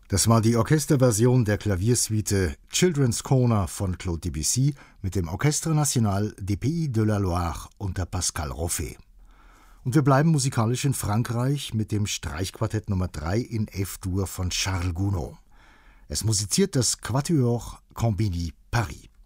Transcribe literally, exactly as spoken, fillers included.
Das war die Orchesterversion der Klaviersuite Children's Corner von Claude Debussy mit dem Orchestre National des Pays de la Loire unter Pascal Roffet. Und wir bleiben musikalisch in Frankreich mit dem Streichquartett Nummer drei in F-Dur von Charles Gounod. Es musiziert das Quatuor Combini Paris.